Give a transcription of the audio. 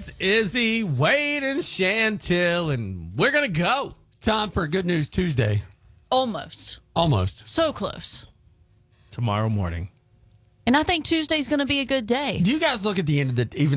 It's Izzy, Wade, and Chantil, and we're going to go. Time for Good News Tuesday. Almost. So close. Tomorrow morning. And I think Tuesday's going to be a good day. Do you guys look at the end of the even